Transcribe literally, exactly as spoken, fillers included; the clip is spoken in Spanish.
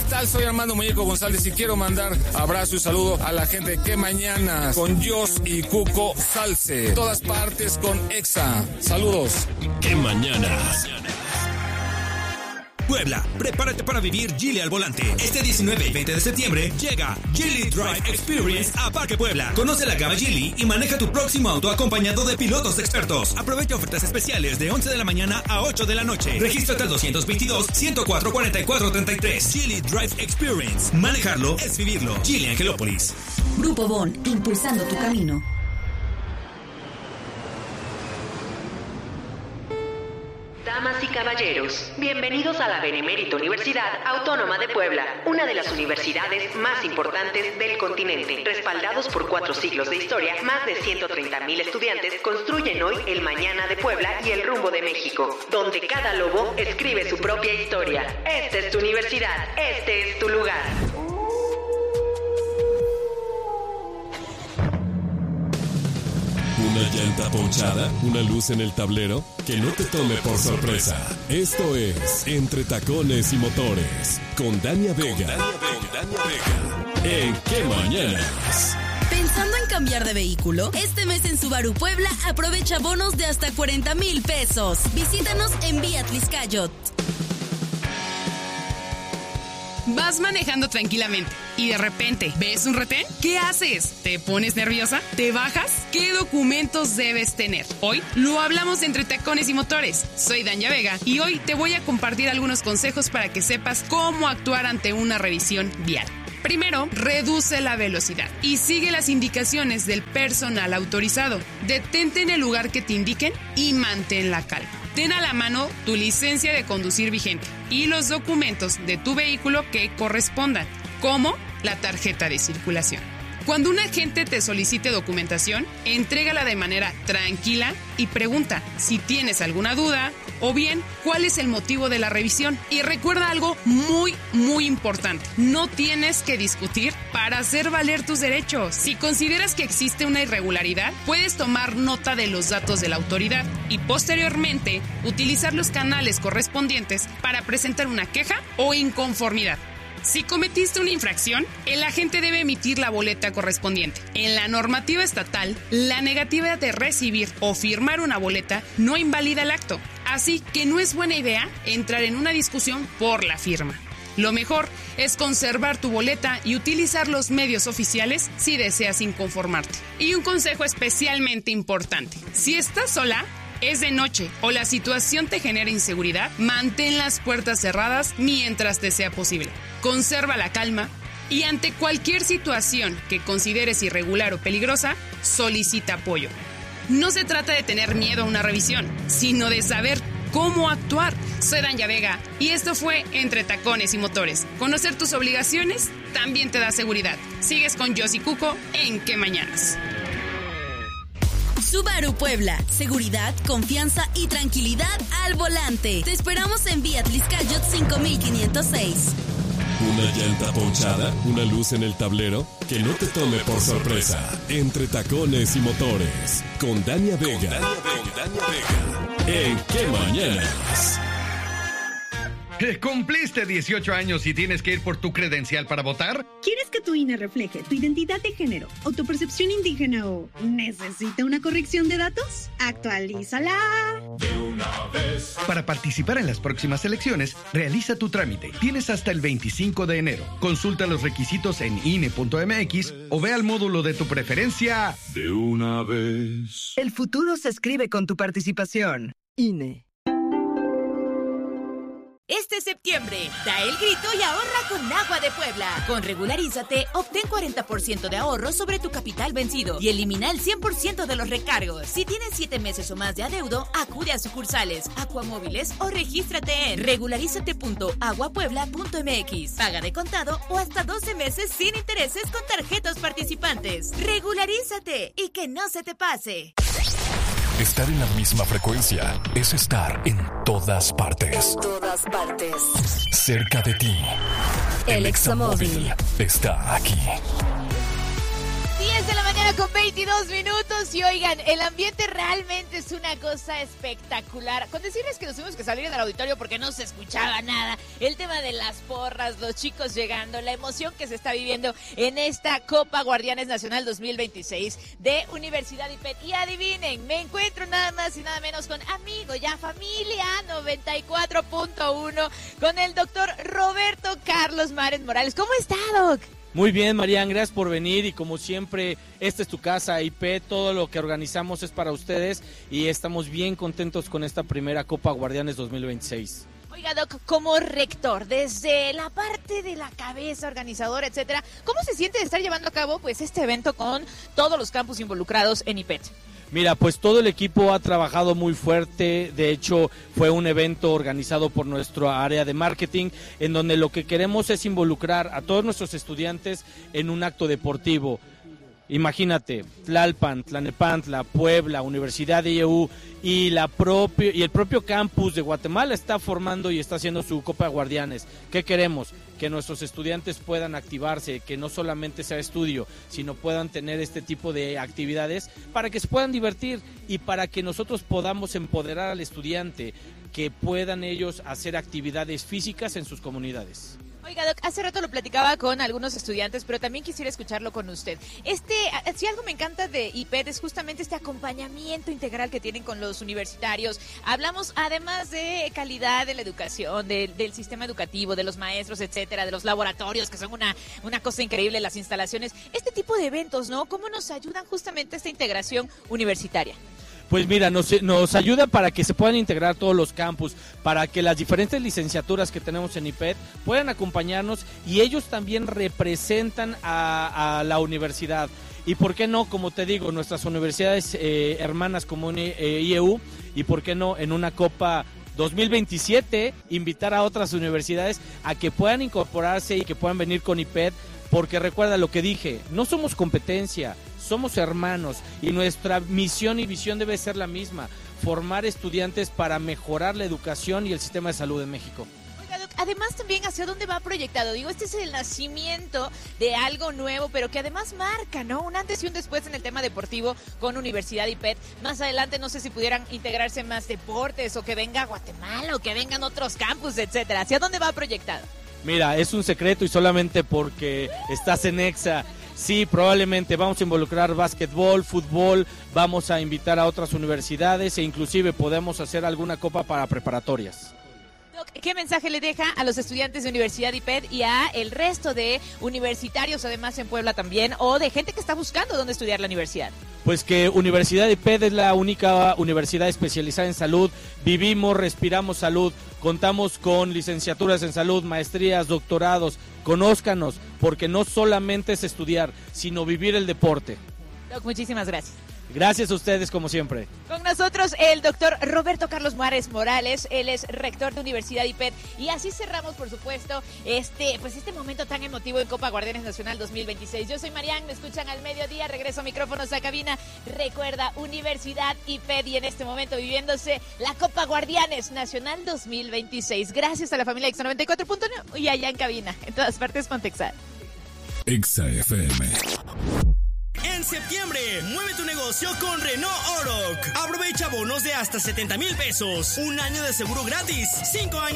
tal? Soy Armando Muñeco González y quiero mandar abrazo y saludo a la gente de Que Mañanas con Jos y Cuco Salse. Todas partes con Exa. Saludos. Que Mañanas. Puebla, prepárate para vivir Geely al volante. Este diecinueve y veinte de septiembre llega Geely Drive Experience a Parque Puebla. Conoce la gama Geely y maneja tu próximo auto acompañado de pilotos expertos. Aprovecha ofertas especiales de once de la mañana a ocho de la noche. Regístrate al dos veintidós, ciento cuatro, cuarenta y cuatro treinta y tres. Geely Drive Experience. Manejarlo es vivirlo. Geely Angelópolis. Grupo Bon, impulsando tu camino. Damas y caballeros, bienvenidos a la Benemérita Universidad Autónoma de Puebla, una de las universidades más importantes del continente. Respaldados por cuatro siglos de historia, más de ciento treinta mil estudiantes construyen hoy el mañana de Puebla y el rumbo de México, donde cada lobo escribe su propia historia. Esta es tu universidad, este es tu lugar. Una llanta ponchada, una luz en el tablero, que no te tome por sorpresa. Esto es Entre Tacones y Motores, con Dania Vega. Con Dania Vega. En Que Mañanas. ¿Pensando en cambiar de vehículo? Este mes en Subaru Puebla aprovecha bonos de hasta cuarenta mil pesos. Visítanos en Vía Tliscayot. Vas manejando tranquilamente y de repente ¿ves un retén? ¿Qué haces? ¿Te pones nerviosa? ¿Te bajas? ¿Qué documentos debes tener? Hoy lo hablamos de Entre Tacones y Motores. Soy Dania Vega y hoy te voy a compartir algunos consejos para que sepas cómo actuar ante una revisión vial. Primero, reduce la velocidad y sigue las indicaciones del personal autorizado. Detente en el lugar que te indiquen y mantén la calma. Ten a la mano tu licencia de conducir vigente y los documentos de tu vehículo que correspondan, como la tarjeta de circulación. Cuando un agente te solicite documentación, entrégala de manera tranquila y pregunta si tienes alguna duda o bien cuál es el motivo de la revisión. Y recuerda algo muy, muy importante. No tienes que discutir para hacer valer tus derechos. Si consideras que existe una irregularidad, puedes tomar nota de los datos de la autoridad y posteriormente utilizar los canales correspondientes para presentar una queja o inconformidad. Si cometiste una infracción, el agente debe emitir la boleta correspondiente. En la normativa estatal, la negativa de recibir o firmar una boleta no invalida el acto, así que no es buena idea entrar en una discusión por la firma. Lo mejor es conservar tu boleta y utilizar los medios oficiales si deseas inconformarte. Y un consejo especialmente importante: si estás sola, es de noche o la situación te genera inseguridad, mantén las puertas cerradas mientras te sea posible. Conserva la calma y ante cualquier situación que consideres irregular o peligrosa, solicita apoyo. No se trata de tener miedo a una revisión, sino de saber cómo actuar. Soy Dania Vega y esto fue Entre Tacones y Motores. Conocer tus obligaciones también te da seguridad. Sigues con Jos y Cuco en Que Mañanas. Subaru Puebla, seguridad, confianza y tranquilidad al volante. Te esperamos en Vía Tliscayot cinco mil quinientos seis. Una llanta ponchada, una luz en el tablero, que no te tome por sorpresa. Entre Tacones y Motores, con Dania Vega. Con Dania Vega. En Que Mañanas. ¿Cumpliste dieciocho años y tienes que ir por tu credencial para votar? ¿Quieres que tu I N E refleje tu identidad de género o tu percepción indígena o necesita una corrección de datos? ¡Actualízala! De una vez. Para participar en las próximas elecciones, realiza tu trámite. Tienes hasta el veinticinco de enero. Consulta los requisitos en I N E punto M X o ve al módulo de tu preferencia. De una vez. El futuro se escribe con tu participación. I N E. Este septiembre, da el grito y ahorra con Agua de Puebla. Con Regularízate, obtén cuarenta por ciento de ahorro sobre tu capital vencido y elimina el cien por ciento de los recargos. Si tienes siete meses o más de adeudo, acude a sucursales, Acuamóviles o regístrate en regularízate punto agua puebla punto M X. Paga de contado o hasta doce meses sin intereses con tarjetas participantes. Regularízate y que no se te pase. Estar en la misma frecuencia es estar en todas partes. En todas partes. Cerca de ti. El Examóvil está aquí. diez de la mañana con veintidós minutos y oigan, el ambiente realmente es una cosa espectacular. Con decirles que nos tuvimos que salir del auditorio porque no se escuchaba nada. El tema de las porras, los chicos llegando, la emoción que se está viviendo en esta Copa Guardianes Nacional dos mil veintiséis de Universidad I P E T. Y adivinen, me encuentro nada más y nada menos con amigo, ya familia, noventa y cuatro punto uno, con el doctor Roberto Carlos Mares Morales. ¿Cómo está, Doc? Muy bien, Marian, gracias por venir y como siempre, esta es tu casa, I P E T, todo lo que organizamos es para ustedes y estamos bien contentos con esta primera Copa Guardianes dos mil veintiséis. Oiga, Doc, como rector, desde la parte de la cabeza organizadora, etcétera, ¿cómo se siente de estar llevando a cabo pues este evento con todos los campus involucrados en I P E T? Mira, pues todo el equipo ha trabajado muy fuerte, de hecho fue un evento organizado por nuestra área de marketing, en donde lo que queremos es involucrar a todos nuestros estudiantes en un acto deportivo. Imagínate, Tlalpan, Tlalnepantla, Puebla, Universidad de I E U y, la propio, y el propio campus de Guatemala está formando y está haciendo su Copa Guardianes. ¿Qué queremos? Que nuestros estudiantes puedan activarse, que no solamente sea estudio, sino puedan tener este tipo de actividades para que se puedan divertir y para que nosotros podamos empoderar al estudiante, que puedan ellos hacer actividades físicas en sus comunidades. Oiga, Doc, hace rato lo platicaba con algunos estudiantes, pero también quisiera escucharlo con usted. Este, si algo me encanta de I P E T es justamente este acompañamiento integral que tienen con los universitarios. Hablamos además de calidad de la educación, de, del sistema educativo, de los maestros, etcétera, de los laboratorios, que son una, una cosa increíble, las instalaciones. Este tipo de eventos, ¿no? ¿Cómo nos ayudan justamente a esta integración universitaria? Pues mira, nos, nos ayuda para que se puedan integrar todos los campus, para que las diferentes licenciaturas que tenemos en I P E T puedan acompañarnos y ellos también representan a, a la universidad. Y por qué no, como te digo, nuestras universidades eh, hermanas como eh, I E U, y por qué no en una Copa dos mil veintisiete invitar a otras universidades a que puedan incorporarse y que puedan venir con I P E T, porque recuerda lo que dije, no somos competencia, somos hermanos y nuestra misión y visión debe ser la misma, formar estudiantes para mejorar la educación y el sistema de salud en México. Oiga, Doc, además también hacia dónde va proyectado, digo, este es el nacimiento de algo nuevo, pero que además marca, ¿no? Un antes y un después en el tema deportivo con Universidad I P E T. Más adelante no sé si pudieran integrarse más deportes o que venga Guatemala o que vengan otros campus, etcétera. ¿Hacia dónde va proyectado? Mira, es un secreto y solamente porque estás en EXA. Sí, probablemente vamos a involucrar básquetbol, fútbol, vamos a invitar a otras universidades e inclusive podemos hacer alguna copa para preparatorias. ¿Qué mensaje le deja a los estudiantes de Universidad I P E T y a el resto de universitarios, además en Puebla también, o de gente que está buscando dónde estudiar la universidad? Pues que Universidad I P E T es la única universidad especializada en salud, vivimos, respiramos salud, contamos con licenciaturas en salud, maestrías, doctorados, conózcanos, porque no solamente es estudiar, sino vivir el deporte. Doc, muchísimas gracias. Gracias a ustedes, como siempre. Con nosotros el doctor Roberto Carlos Mares Morales, él es rector de Universidad I P E T. Y así cerramos, por supuesto, este pues este momento tan emotivo en Copa Guardianes Nacional dos mil veintiséis. Yo soy Marian, me escuchan al mediodía, regreso a micrófonos a cabina. Recuerda, Universidad I P E T y en este momento viviéndose la Copa Guardianes Nacional dos mil veintiséis. Gracias a la familia Exa noventa y cuatro punto uno y allá en cabina, en todas partes, Pontexal. Exa F M. En septiembre, mueve tu negocio con Renault Oroc. Aprovecha bonos de hasta setenta mil pesos, un año de seguro gratis, cinco años